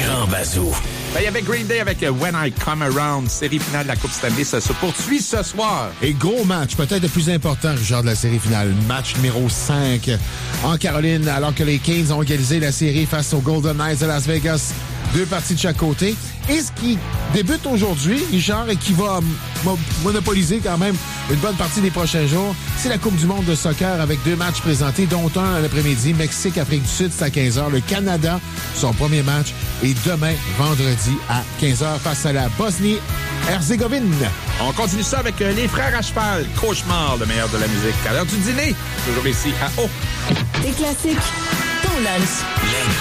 grand bazou. Il y avait Green Day avec When I Come Around, série finale de la Coupe Stanley. Ça se poursuit ce soir. Et gros match, peut-être le plus important, Richard, de la série finale. Match numéro 5 en Caroline, alors que les Kings ont égalisé la série face aux Golden Knights de Las Vegas. 2 parties de chaque côté. Et ce qui débute aujourd'hui, Richard, et qui va monopoliser quand même une bonne partie des prochains jours, c'est la Coupe du monde de soccer avec 2 matchs présentés, dont un l'après-midi, Mexique, Afrique du Sud, c'est à 15h. Le Canada, son premier match, et demain, vendredi, à 15h, face à la Bosnie-Herzégovine. On continue ça avec les frères à cheval. Cauchemar, le meilleur de la musique. À l'heure du dîner, toujours ici à O. Des classiques, ton lunch.